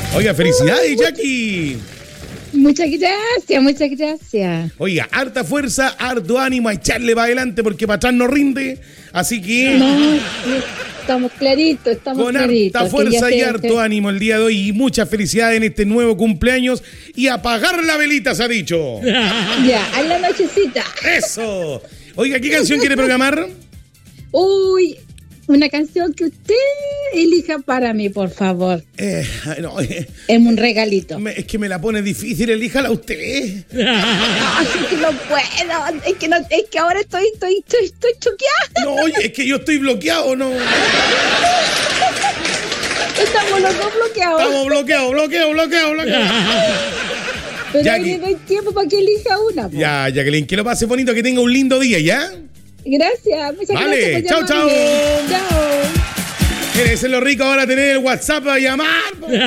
Oiga, felicidades, Jackie. Muchas gracias, muchas gracias. Oiga, harta fuerza, harto ánimo a echarle para adelante porque para atrás no rinde. Así que... No, estamos claritos, con harta fuerza y harto ánimo el día de hoy. Y muchas felicidades en este nuevo cumpleaños. Y apagar la velita, se ha dicho. Ya, a la nochecita. ¡Eso! Oiga, ¿qué canción quiere programar? Uy, una canción que usted elija para mí, por favor. No, es un regalito. Es que me la pone difícil, elíjala usted. No, es que no puedo. Es que ahora estoy choqueada. No, oye, es que yo estoy bloqueado, ¿no? Estamos los dos bloqueados. Estamos bloqueados. Pero Jackie, ahí le doy tiempo para que elija una. Po. Ya, Jacqueline, que lo pase bonito, que tenga un lindo día, ¿ya? Gracias, muchas vale, gracias. Chao. Chao. Quiere ser lo rico ahora tener el WhatsApp a llamar.